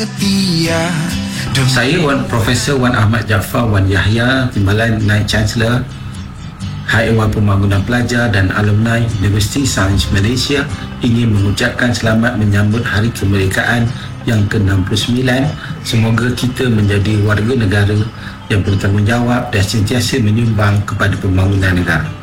Saya Profesor Wan Ahmad Jaafar Wan Yahya, Timbalan Naib Chancellor High Ewan Pembangunan Pelajar dan Alumni Universiti Sains Malaysia ingin mengucapkan selamat menyambut Hari Kemerdekaan yang ke-69. Semoga kita menjadi warga negara yang bertanggungjawab dan sentiasa menyumbang kepada pembangunan negara.